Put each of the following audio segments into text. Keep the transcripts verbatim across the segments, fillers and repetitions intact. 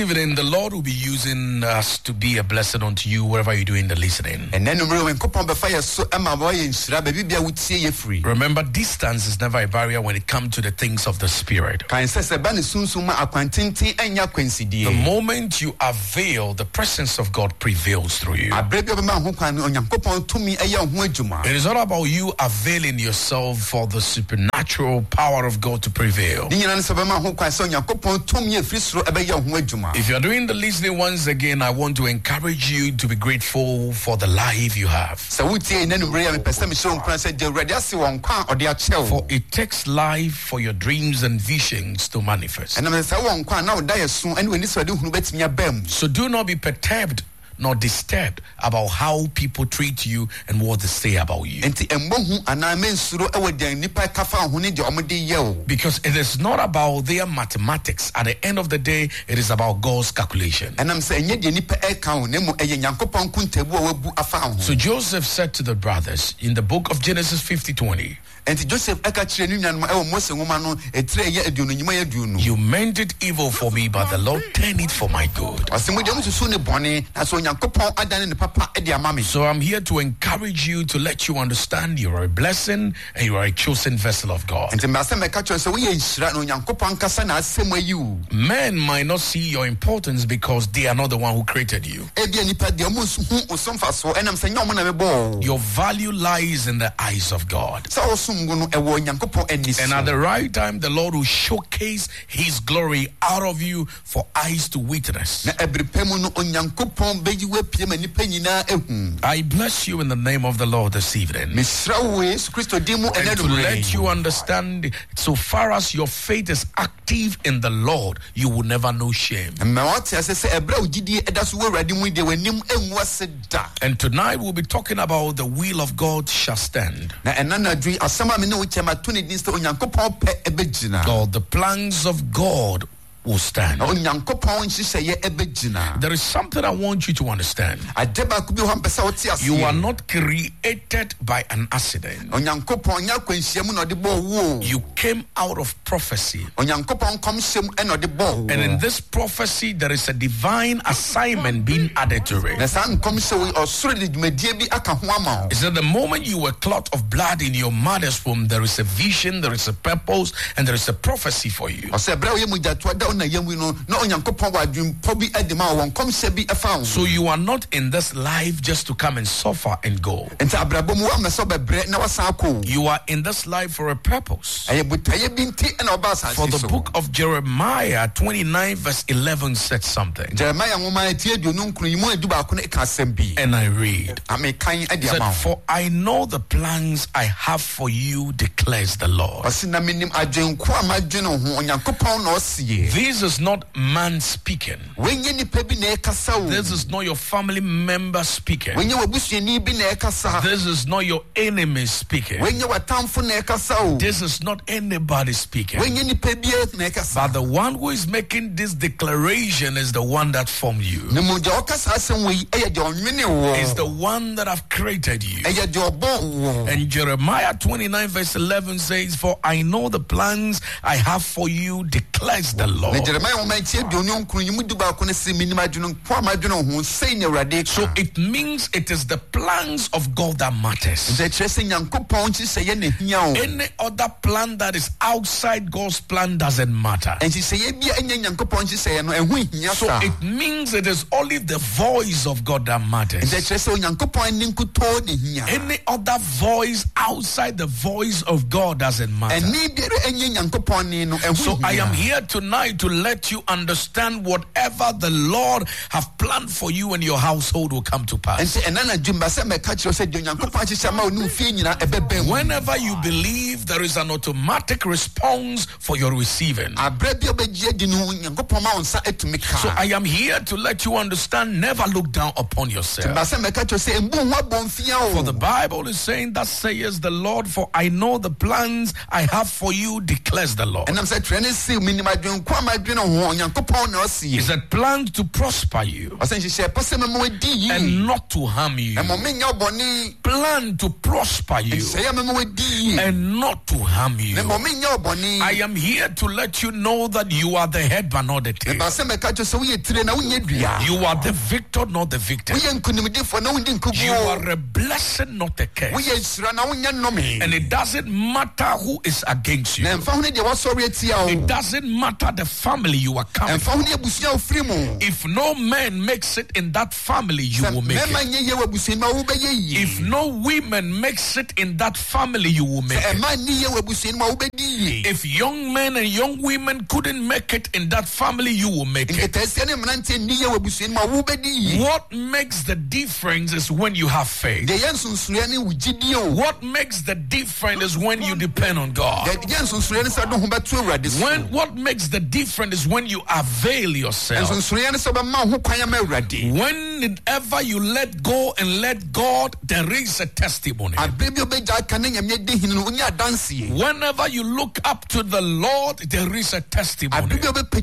evening, the Lord will be using us to be a blessing unto you wherever you're doing the listening. Remember, distance is never a barrier when it comes to the things of the Spirit. The moment you avail, the presence of God prevails through you. It is not about you availing yourself for the supernatural power of God to prevail. If you're doing the listening once again, I want to encourage you to be grateful for the life you have. For it takes life for your dreams and visions to manifest. So do not be perturbed nor disturbed about how people treat you and what they say about you. Because it is not about their mathematics. At the end of the day, it is about God's calculation. So Joseph said to the brothers in the book of Genesis fifty twenty, you meant it evil for me, but the Lord turned it for my good. So I'm here to encourage you, to let you understand you are a blessing and you are a chosen vessel of God. Men might not see your importance because they are not the one who created you. Your value lies in the eyes of God. And at the right time, the Lord will showcase His glory out of you for eyes to witness. I bless you in the name of the Lord this evening. And to let you understand, so far as your faith is active in the Lord, you will never know shame. And tonight we'll be talking about the will of God shall stand. Or the plans of God will stand. There is something I want you to understand. You are not created by an accident. You came out of prophecy. And in this prophecy, there is a divine assignment being added to it. It said the moment you were clot of blood in your mother's womb, there is a vision, there is a purpose, and there is a prophecy for you. So you are not in this life just to come and suffer and go. You are in this life for a purpose. For the book of Jeremiah twenty-nine verse eleven said something. And I read, it said, for I know the plans I have for you, declares the Lord. This is not man speaking. This is not your family member speaking. This is not your enemy speaking. This is not anybody speaking. But the one who is making this declaration is the one that formed you. Is the one that have created you. And Jeremiah twenty-nine verse eleven says, for I know the plans I have for you, declares the Lord. So it means it is the plans of God that matters. Any other plan that is outside God's plan doesn't matter. So it means it is only the voice of God that matters. Any other voice outside the voice of God doesn't matter. So I am here tonight to let you understand whatever the Lord have planned for you and your household will come to pass. Whenever you believe, there is an automatic response for your receiving. So I am here to let you understand, never look down upon yourself. For the Bible is saying, that says the Lord, for I know the plans I have for you, declares the Lord. He said, plans to prosper you and not to harm you. Plan to prosper you and not to harm you. I am here to let you know that you are the head but not the tail. You are the victor, not the victim. You are a blessing, not a curse. And it doesn't matter who is against you. It doesn't matter the family you are coming from. If no man makes it in that family, you will make it. If no women makes it in that family, you will make it. If young men and young women couldn't make it in that family, you will make it. What makes the difference is when you have faith. What makes the difference is when you depend on God. When what makes the difference is when you avail yourself. Whenever you let go and let God, there is a testimony. Whenever you look up to the Lord, there is a testimony.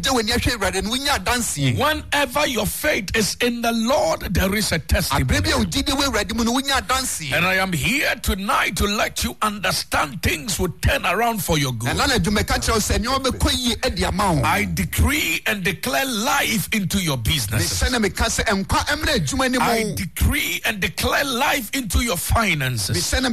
Whenever your faith is in the Lord, there is a testimony. And I am here tonight to let you understand things will turn around for your good. I decree and declare life into your business. I decree and declare life into your finances. I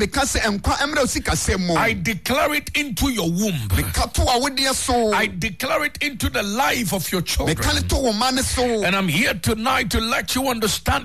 declare it into your womb. I declare it into the life of your children. And I'm here tonight to let you understand